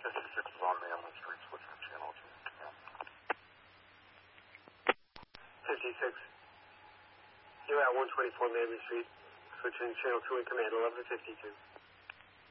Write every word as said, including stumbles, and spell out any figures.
fifty-six is on Maryland Street, switch to channel two. fifty-six. You're at one twenty-four Maryland Street, switching channel two in command, eleven fifty-two.